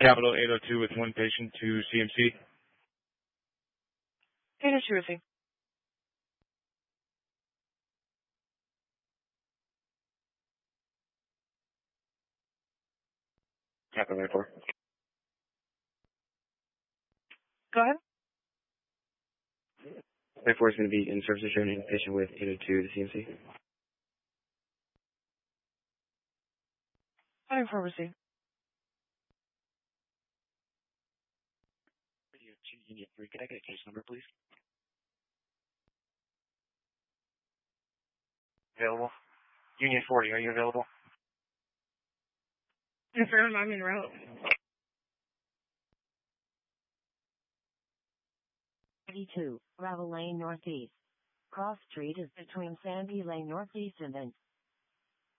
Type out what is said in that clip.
Capital 802 with one patient to CMC. 802 with you. Capital 94. Go ahead. 94 is going to be in service returning patient with 802 to CMC. 94 with you. Union 3, can I get a case number, please? Available. Union 40, are you available? Confirm, I'm en route. 82, Gravel Lane Northeast. Cross Street is between Sandy Lane Northeast and